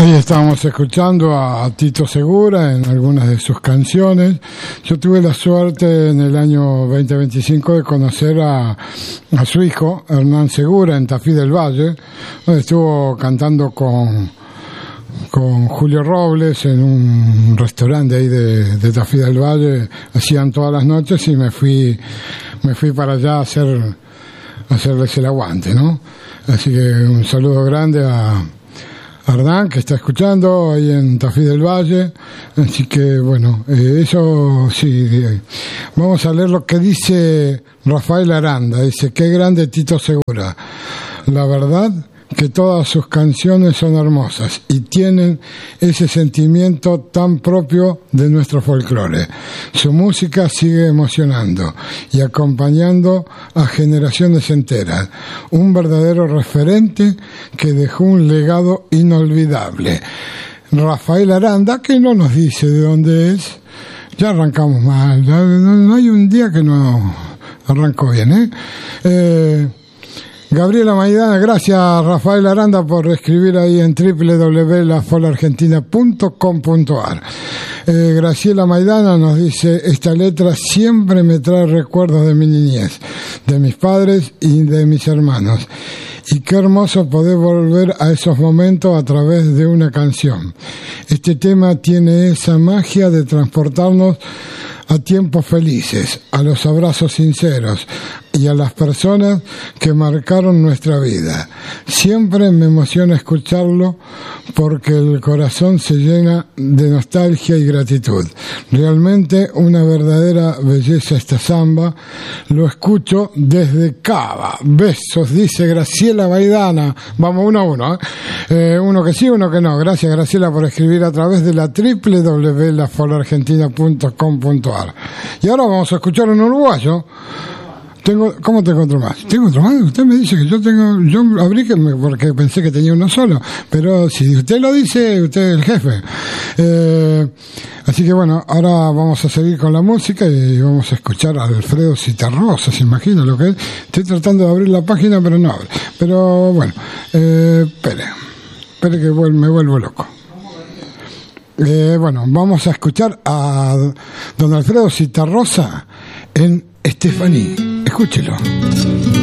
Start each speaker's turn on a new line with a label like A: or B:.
A: Ahí estábamos escuchando a Tito Segura en algunas de sus canciones. Yo tuve la suerte en el año 2025 de conocer a su hijo, Hernán Segura, en Tafí del Valle, donde estuvo cantando con Julio Robles en un restaurante ahí de Tafí del Valle. Hacían todas las noches y me fui para allá a hacerles el aguante, ¿no? Así que un saludo grande a Hernán, que está escuchando ahí en Tafí del Valle. Así que bueno, eso sí. Vamos a leer lo que dice Rafael Aranda. Dice: qué grande Tito Segura. La verdad que todas sus canciones son hermosas y tienen ese sentimiento tan propio de nuestro folclore. Su música sigue emocionando y acompañando a generaciones enteras. Un verdadero referente que dejó un legado inolvidable. Rafael Aranda, que no nos dice de dónde es. Ya arrancamos mal, no hay un día que no arrancó bien, Gabriela Maidana, gracias Rafael Aranda por escribir ahí en www.lafolargentina.com.ar. Graciela Maidana nos dice: esta letra siempre me trae recuerdos de mi niñez, de mis padres y de mis hermanos. Y qué hermoso poder volver a esos momentos a través de una canción. Este tema tiene esa magia de transportarnos a tiempos felices, a los abrazos sinceros y a las personas que marcaron nuestra vida. Siempre me emociona escucharlo porque el corazón se llena de nostalgia y gratitud. Realmente una verdadera belleza esta samba. Lo escucho desde Cava. Besos, dice Graciela Maidana. Vamos uno a uno, uno que sí, uno que no. Gracias, Graciela, por escribir a través de la www.lafolargentina.com.ar. Y ahora vamos a escuchar un uruguayo. ¿Cómo tengo otro más? ¿Tengo otro más? Usted me dice que yo abrí porque pensé que tenía uno solo, pero si usted lo dice, usted es el jefe. Así que bueno, ahora vamos a seguir con la música y vamos a escuchar a Alfredo Citarrosa. ¿Se imagina lo que es? Estoy tratando de abrir la página, pero no abre. Pero bueno, espere que me vuelvo loco. Bueno, vamos a escuchar a don Alfredo Citarrosa en Estefaní. Escúchelo.